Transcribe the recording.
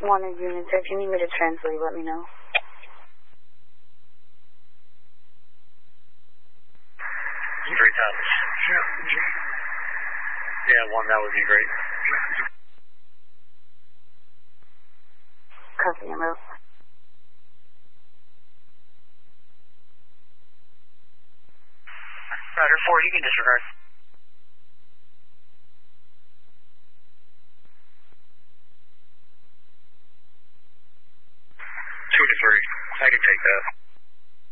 One of units. If you need me to translate, let me know. Great Thomas. Yeah, one, that would be great. Copy, I'm out. Roger 4, you can disregard. 2 to 3. I can take that.